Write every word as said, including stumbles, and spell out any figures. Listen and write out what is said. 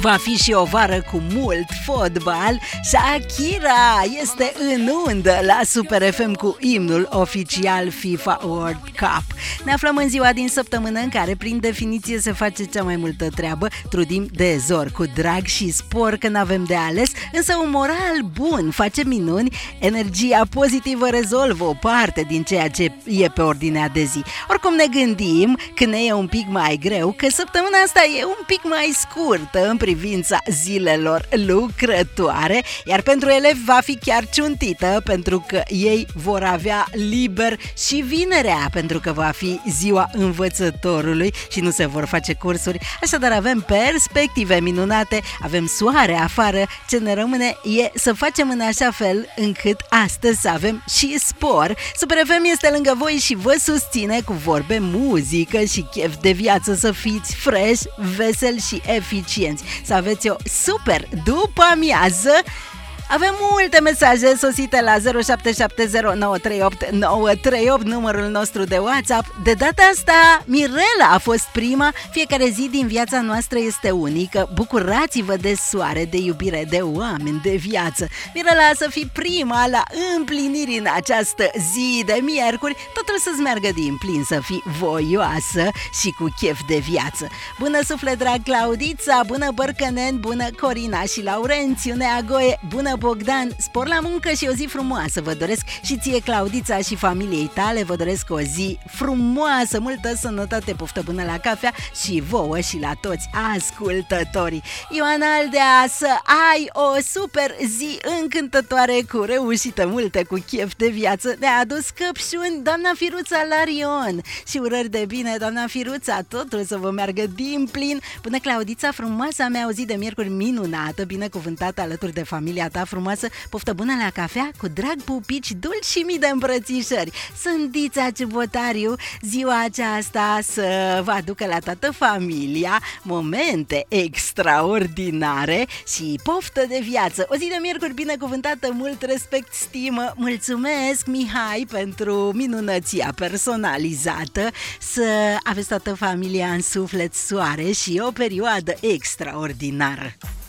Va fi și o vară cu mult fotbal. Shakira este în undă la Super F M cu imnul oficial FIFA World Cup. Ne aflăm în ziua din săptămână în care, prin definiție, se face cea mai multă treabă. Trudim de zor, cu drag și spor că n-avem de ales, însă un moral bun face minuni. Energia pozitivă rezolvă o parte din ceea ce e pe ordinea de zi. Oricum ne gândim, când ne e un pic mai greu, că săptămâna asta e un pic mai scurtă în privința zilelor lucrătoare, iar pentru elevi va fi chiar ciuntită, pentru că ei vor avea liber și vinerea, pentru că va fi ziua învățătorului și nu se vor face cursuri. Așadar avem perspective minunate, avem soare afară. Ce ne rămâne e să facem în așa fel încât astăzi să avem și spor. Super F M este lângă voi și vă susține cu vorbe, muzică și chef de viață, să fiți fresh, veseli și eficienți, să aveți o super după amiază. Avem multe mesaje sosite la zero șapte șapte zero nouă trei opt nouă trei opt, numărul nostru de WhatsApp. De data asta, Mirela a fost prima. Fiecare zi din viața noastră este unică. Bucurați-vă de soare, de iubire, de oameni, de viață. Mirela, să fii prima la împliniri în această zi de miercuri. Totul să-ți meargă din plin, să fii voioasă și cu chef de viață. Bună suflet, drag Claudița, bună Bărcănen, bună Corina și Laurențiu, Neagoe, bună Bogdan, spor la muncă și o zi frumoasă vă doresc și ție, Claudița, și familiei tale. Vă doresc o zi frumoasă, multă sănătate, poftă bună la cafea și vouă și la toți ascultătorii. Ioana Aldea, să ai o super zi încântătoare, cu reușită multe, cu chef de viață. Ne-a adus căpșuni doamna Firuța Larion și urări de bine, doamna Firuța, totul să vă meargă din plin. Bună, Claudița, frumoasa mea, o zi de miercuri minunată, binecuvântată alături de familia ta frumoasă, poftă bună la cafea, cu drag, pupici dulci și mii de îmbrățișări. Sândița Ciubotariu, ziua aceasta să vă aducă la toată familia momente extraordinare și poftă de viață. O zi de miercuri binecuvântată, mult respect, stimă. Mulțumesc, Mihai, pentru minunăția personalizată. Să aveți toată familia în suflet, soare și o perioadă extraordinară.